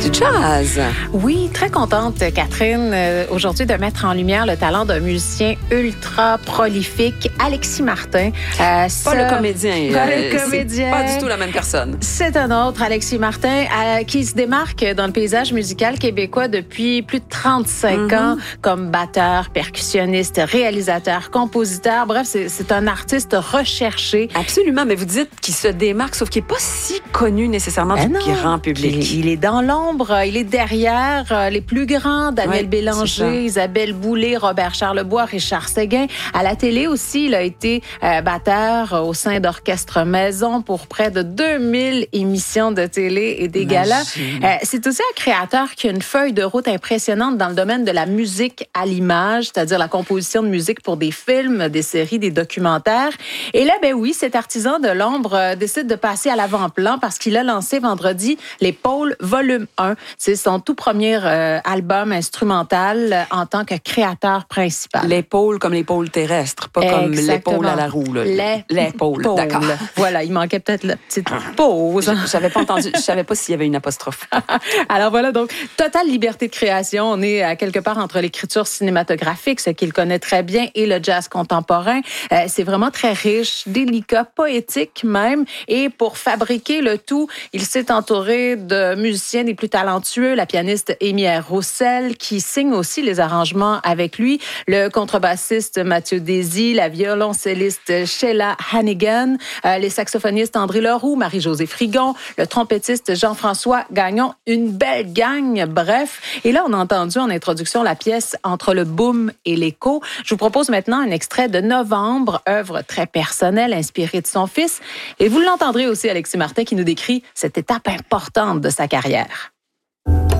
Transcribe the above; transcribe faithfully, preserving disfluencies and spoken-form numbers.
du jazz. Oui, très contente, Catherine, euh, aujourd'hui de mettre en lumière le talent d'un musicien ultra prolifique, Alexis Martin. Euh, pas ce... le comédien. Pas euh, le comédien. Pas du tout la même personne. C'est un autre, Alexis Martin, euh, qui se démarque dans le paysage musical québécois depuis plus de trente-cinq mm-hmm. ans, comme batteur, percussionniste, réalisateur, compositeur. Bref, c'est, c'est un artiste recherché. Absolument, mais vous dites qu'il se démarque, sauf qu'il n'est pas si connu nécessairement ben du non. grand public. Il, il est dans l'ombre, il est derrière euh, les plus grands, Daniel ouais, Bélanger, Isabelle Boulay, Robert Charlebois, Richard Séguin. À la télé aussi, il a été euh, batteur au sein d'Orchestre Maison pour près de deux mille émissions de télé et des galas. Euh, c'est aussi un créateur qui a une feuille de route impressionnante dans le domaine de la musique à l'image, c'est-à-dire la composition de musique pour des films, des séries, des documentaires. Et là, ben oui, cet artisan de l'ombre euh, décide de passer à l'avant-plan parce qu'il a lancé vendredi Les Pôles Volume un. C'est son tout premier euh, album instrumental euh, en tant que créateur principal. L'épaule comme l'épaule terrestre, pas Exactement. Comme l'épaule à la roue. Là. Les L'épaule, pôles. D'accord. Voilà, il manquait peut-être la petite pause. Je savais pas entendu, je savais pas s'il y avait une apostrophe. Alors voilà, donc, totale liberté de création. On est à quelque part entre l'écriture cinématographique, ce qu'il connaît très bien, et le jazz contemporain. Euh, c'est vraiment très riche, délicat, poétique même. Et pour fabriquer le tout, il s'est entouré de musiciens des plus talentueux, la pianiste Amy Roussel, qui signe aussi les arrangements avec lui, le contrebassiste Mathieu Désy, la violoncelliste Sheila Hannigan, euh, les saxophonistes André Leroux, Marie-Josée Frigon, le trompettiste Jean-François Gagnon, une belle gang, bref. Et là, on a entendu en introduction la pièce Entre le boom et l'écho. Je vous propose maintenant un extrait de Novembre, œuvre très personnelle inspirée de son fils. Et vous l'entendrez aussi, Alexis Martin, qui nous décrit cette étape importante de sa carrière.